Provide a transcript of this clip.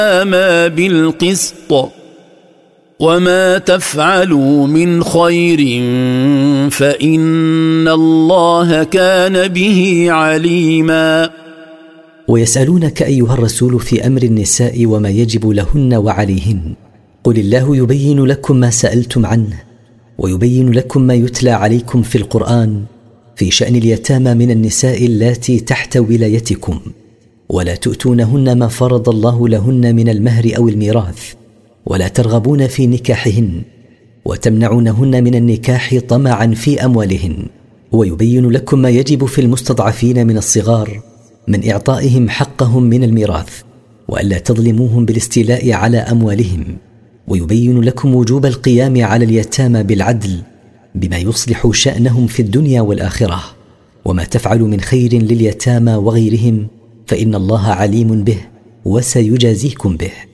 ما بالقسط وما تفعلوا من خير فإن الله كان به عليما. ويسألونك أيها الرسول في أمر النساء وما يجب لهن وعليهن، قل الله يبين لكم ما سألتم عنه ويبين لكم ما يتلى عليكم في القرآن في شأن اليتامى من النساء اللاتي تحت ولايتكم، ولا تؤتونهن ما فرض الله لهن من المهر أو الميراث، ولا ترغبون في نكاحهن وتمنعونهن من النكاح طمعا في أموالهن، ويبين لكم ما يجب في المستضعفين من الصغار من إعطائهم حقهم من الميراث، وألا تظلموهم بالاستيلاء على أموالهم، ويبين لكم وجوب القيام على اليتامى بالعدل بما يصلح شأنهم في الدنيا والآخرة، وما تفعلوا من خير لليتامى وغيرهم فإن الله عليم به وسيجازيكم به.